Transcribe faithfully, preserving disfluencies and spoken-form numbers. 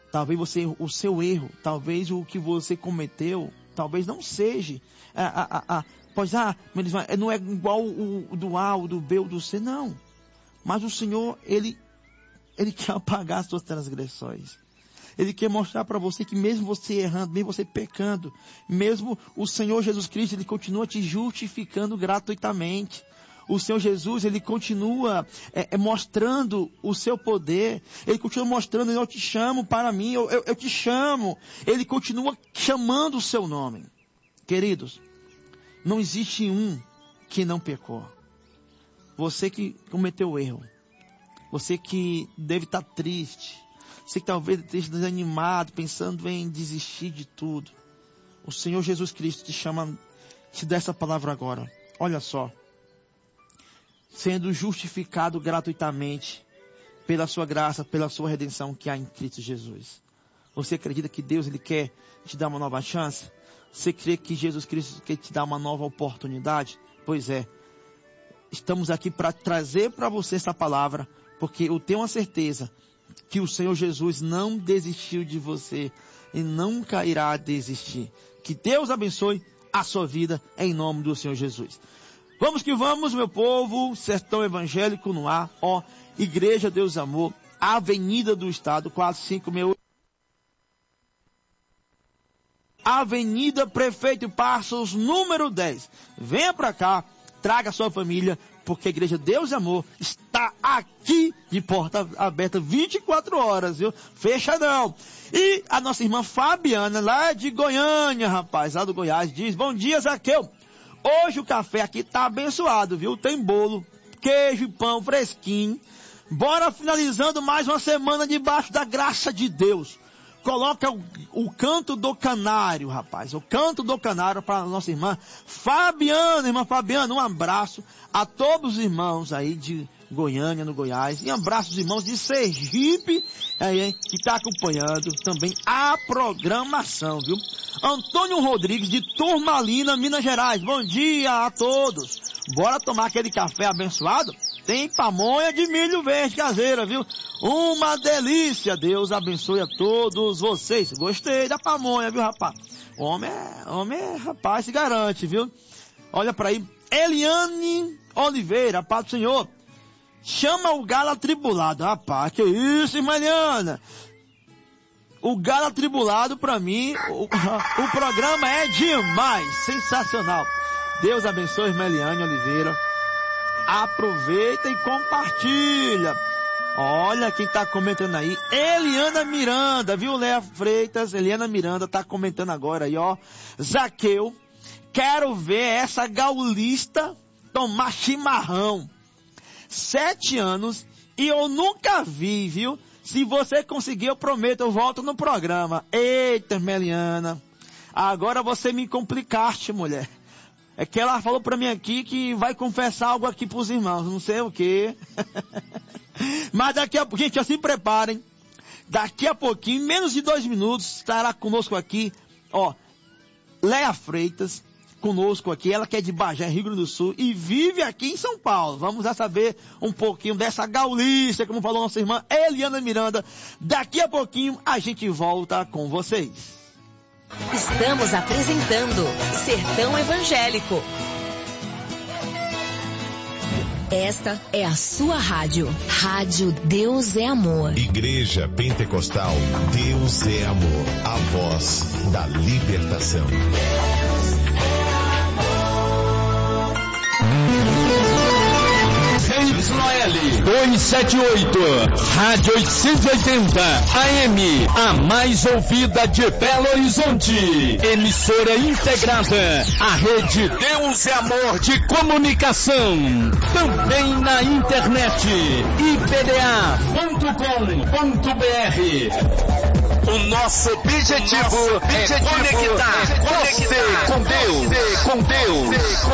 Talvez você, o seu erro, talvez o que você cometeu, talvez não seja. A, a, a, pois, ah, não é igual o, o do A, o do B, o do C, não. Mas o Senhor, Ele, Ele quer apagar as suas transgressões. Ele quer mostrar para você que mesmo você errando, mesmo você pecando, mesmo o Senhor Jesus Cristo, Ele continua te justificando gratuitamente. O Senhor Jesus, Ele continua é, é, mostrando o seu poder. Ele continua mostrando, eu te chamo para mim, eu, eu, eu te chamo. Ele continua chamando o seu nome. Queridos, não existe um que não pecou. Você que cometeu erro. Você que deve estar triste. Você que talvez esteja desanimado, pensando em desistir de tudo. O Senhor Jesus Cristo te chama, te dá essa palavra agora. Olha só. Sendo justificado gratuitamente pela sua graça, pela sua redenção que há em Cristo Jesus. Você acredita que Deus, Ele quer te dar uma nova chance? Você crê que Jesus Cristo quer te dar uma nova oportunidade? Pois é. Estamos aqui para trazer para você essa palavra, porque eu tenho a certeza que o Senhor Jesus não desistiu de você e nunca irá desistir. Que Deus abençoe a sua vida em nome do Senhor Jesus. Vamos que vamos, meu povo, Sertão Evangélico no ar, ó, Igreja Deus Amor, Avenida do Estado, quatro cinco seis oito. Avenida Prefeito Passos, número dez. Venha pra cá, traga sua família, porque a Igreja Deus Amor está aqui de porta aberta vinte e quatro horas, viu? Fecha não. E a nossa irmã Fabiana, lá de Goiânia, rapaz, lá do Goiás, diz, bom dia, Zaqueu. Hoje o café aqui tá abençoado, viu? Tem bolo, queijo e pão fresquinho. Bora finalizando mais uma semana debaixo da graça de Deus. Coloca o, o canto do canário, rapaz. O canto do canário para a nossa irmã Fabiana. Irmã Fabiana, um abraço a todos os irmãos aí de Goiânia, no Goiás. E um abraço aos irmãos de Sergipe, aí, que está acompanhando também a programação, viu? Antônio Rodrigues, de Turmalina, Minas Gerais. Bom dia a todos. Bora tomar aquele café abençoado? Tem pamonha de milho verde caseira, viu? Uma delícia. Deus abençoe a todos vocês. Gostei da pamonha, viu, rapaz? Homem é, homem é, rapaz, se garante, viu? Olha para aí. Eliane Oliveira, paz do Senhor. Chama o galo atribulado. Rapaz, que isso, irmã Eliana? O galo atribulado, para mim, o, o programa é demais. Sensacional. Deus abençoe, irmã Eliane Oliveira. Aproveita e compartilha. Olha quem tá comentando aí. Eliana Miranda, viu, Léa Freitas? Eliana Miranda tá comentando agora aí, ó. Zaqueu, quero ver essa gaulista tomar chimarrão. Sete anos e eu nunca vi, viu? Se você conseguir, eu prometo, eu volto no programa. Eita, Meliana. Agora você me complicaste, mulher. É que ela falou pra mim aqui que vai confessar algo aqui pros irmãos, não sei o quê. Mas daqui a pouquinho, gente, se preparem. Daqui a pouquinho, menos de dois minutos, estará conosco aqui, ó, Léa Freitas, conosco aqui. Ela que é de Bagé, Rio Grande do Sul, e vive aqui em São Paulo. Vamos já saber um pouquinho dessa gaulista, como falou nossa irmã Eliana Miranda. Daqui a pouquinho, a gente volta com vocês. Estamos apresentando Sertão Evangélico. Esta é a sua rádio. Rádio Deus é Amor. Igreja Pentecostal Deus é Amor. A voz da libertação. Y L duzentos e setenta e oito, Rádio oitocentos e oitenta, A M, a mais ouvida de Belo Horizonte. Emissora integrada à rede Deus é Amor de comunicação. Também na internet, i p d a ponto com ponto b r. O nosso objetivo, o nosso objetivo é conectar, é conectar você com Deus, com Deus.